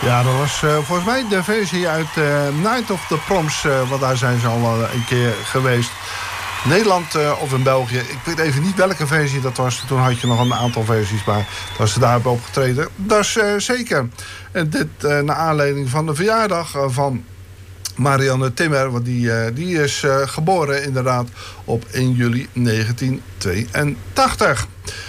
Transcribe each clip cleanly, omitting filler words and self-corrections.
Ja, dat was volgens mij de versie uit Night of the Proms. Want daar zijn ze al een keer geweest. Nederland of in België. Ik weet even niet welke versie dat was. Toen had je nog een aantal versies, maar dat ze daar hebben opgetreden. Dat is zeker. En dit naar aanleiding van de verjaardag van Marianne Timmer. Want die is geboren inderdaad op 1 juli 1982.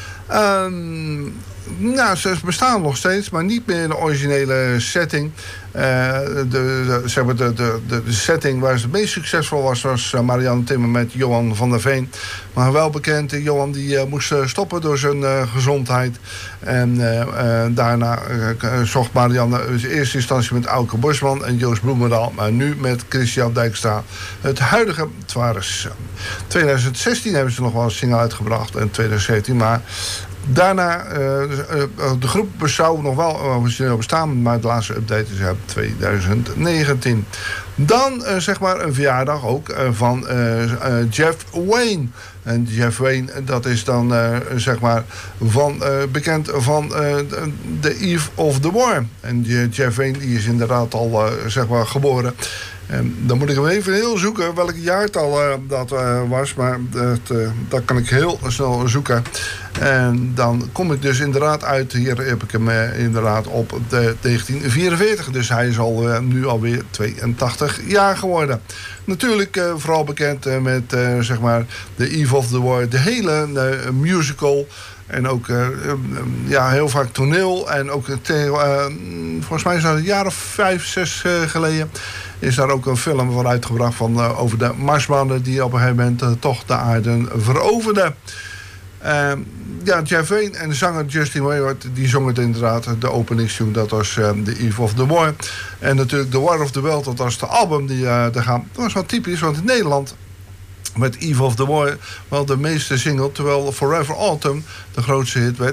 Nou, ze bestaan nog steeds, maar niet meer in de originele setting. De setting waar ze het meest succesvol was Marianne Timmer met Johan van der Veen. Maar wel bekend, Johan die moest stoppen door zijn gezondheid. En daarna zocht Marianne in eerste instantie met Auke Bosman en Joost Bloemendaal. Maar nu met Christian Dijkstra. Het huidige Twares. 2016 hebben ze nog wel een single uitgebracht en 2017, maar daarna, de groep zou nog wel origineel bestaan, maar de laatste update is uit 2019. Dan zeg maar een verjaardag ook van Jeff Wayne. En Jeff Wayne, dat is dan zeg maar bekend van The Eve of the War. En Jeff Wayne die is inderdaad al zeg maar geboren. En dan moet ik hem even heel zoeken welk jaartal dat was. Maar dat kan ik heel snel zoeken. En dan kom ik dus inderdaad uit. Hier heb ik hem inderdaad op 1944. Dus hij is nu alweer 82 jaar geworden. Natuurlijk vooral bekend met zeg maar The Eve of the War. De hele musical. En ook heel vaak toneel. En ook volgens mij is dat een jaar of 5, 6 geleden is daar ook een film van uitgebracht over de Marsmannen die op een gegeven moment toch de aarde veroverden. Jeff Wayne en de zanger Justin Hayward die zongen het inderdaad. De openingstune, dat was The Eve of the War. En natuurlijk The War of the World, dat was de album die daar gaan. Dat was wel typisch, want in Nederland met Eve of the War wel de meeste single, terwijl Forever Autumn de grootste hit werd.